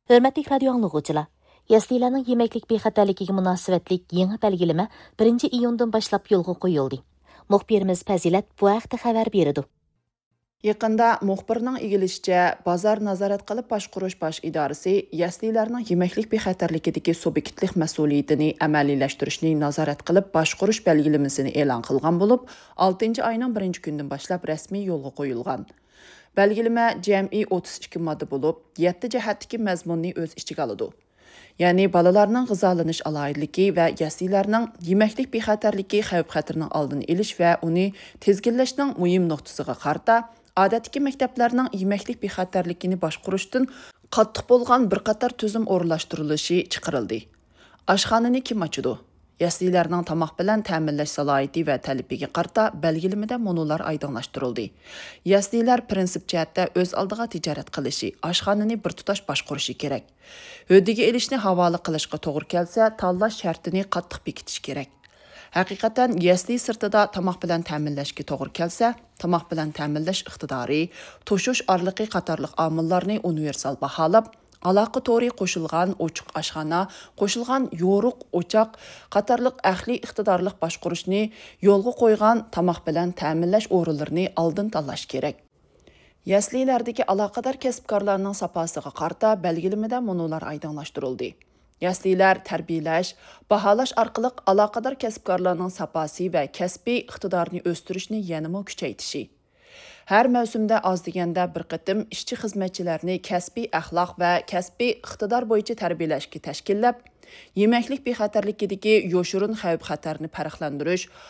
Hörmətli radio anlıqçılar, yaslilarning yeməklik bexatarligiga munosabatlik yangi belgilama 1 iyundan boshlab yo'lga qo'yildi. Muxbirimiz Fazilat bu haqda xabar berdi. Yaqında muxbirning egilishicha, bozor nazorat qilib boshqarish bosh idorasi yaslilarning yeməklik bexatarligidagi subyektlik mas'uliyatini amaliylashtiriishni nazorat qilib boshqarish belgilamasini e'lon qilgan bo'lib, 6 oyning 1-kundan boshlab rasmiy yo'lga qo'yilgan. Belgilama jami 32 modda bo'lib, 7 jihatdagi mazmunni o'z ichiga oladi. Ya'ni balalarning g'izolanish alohidligi va yaslilarning yeməklik bexatarligi xavf-xatarning oldini olish va uni tezginlashning muhim nuqtasiga qarata odatdagi maktablarning yeməklik bexatarligini boshqarishdan qattiq bo'lgan bir qator tuzum o'rinlashtirilishi chiqarildi. Oshxonani kim ochadi? Yaslilarning tomoq bilan ta'minlash salohiyati va talabiga qarata belgilamada monolar aydınlaştırıldı. Yaslilar prinsip jihatda o'z oldiga tijorat qilishi, oshxonani bir tutash boshqarishi kerak. Hödiga elishni havola qilishga to'g'ri kelsa, tanlash shartini qattiq bekitish kerak. Haqiqatan yasli sirtida tomoq bilan ta'minlashga to'g'ri kelsa, tomoq bilan ta'minlash iqtidori, to'shish orliqi qatorliq omillarni universal baholab, aloqa to'ri qo'shilgan ochiq oshxona, qo'shilgan yo'ruq o'choq qatorliq ahli iqtidorli boshqarishni yo'lga qo'ygan tomoq bilan ta'minlash o'rinlarini oldin tanlash kerak. Yaslilardagi aloqador kasbkorlarning sapasiga qarata belgilamada monolar aydınlaştırıldı. Yaslilar tarbiyalash, baholash orqali aloqador kasbkorlarning sapasi va kasbiy iqtidorini o'stirishni yanada kuchaytirishi. Har mavsumda oz deganda bir qatim ishchi xizmatchilarni kasbiy axloq va kasbiy iqtidor bo'yicha tarbiyalashga tashkillab, yeməklik bexatarligidagi yoshirin xavf-xatarni farqlantirish,